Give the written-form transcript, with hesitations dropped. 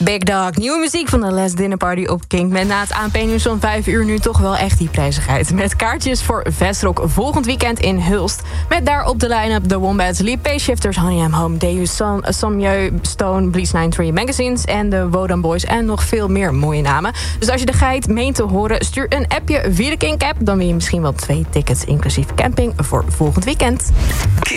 Big Dog, nieuwe muziek van de Last Dinner Party op Kink. Met na het ANP-nieuws van 5 uur nu toch wel echt die prijzigheid. Met kaartjes voor Vestrock volgend weekend in Hulst. Met daar op de line-up The Wombats, Lee Pace Shifters, Honey I'm Home, Deus, Somjeu, Stone, Bleach 93 Magazines en de Wodan Boys en nog veel meer mooie namen. Dus als je de geit meent te horen, stuur een appje via de Kink-app. Dan win je misschien wel 2 tickets inclusief camping voor volgend weekend.